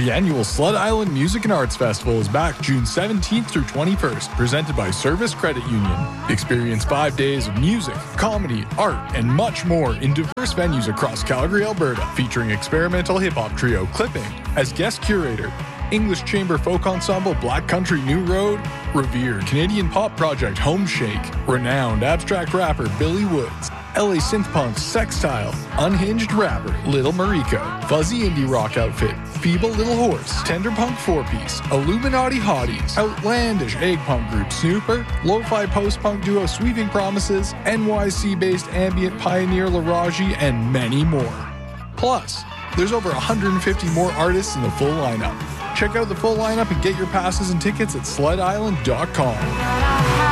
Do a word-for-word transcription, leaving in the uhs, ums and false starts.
The annual Sled Island Music and Arts Festival is back June seventeenth through twenty-first, presented by Service Credit Union. Experience five days of music, comedy, art, and much more in diverse venues across Calgary, Alberta, featuring experimental hip-hop trio Clipping as guest curator, English Chamber Folk Ensemble Black Country New Road, revered Canadian pop project Home Shake, renowned abstract rapper Billy Woods, L A synth punk Sextile, unhinged rapper Little Mariko, fuzzy indie rock outfit Feeble Little Horse, tender punk four-piece, Illuminati Hotties, outlandish egg punk group Snooper, lo-fi post-punk duo Sweeping Promises, N Y C-based ambient pioneer Laraji, and many more. Plus, there's over one hundred fifty more artists in the full lineup. Check out the full lineup and get your passes and tickets at sled island dot com.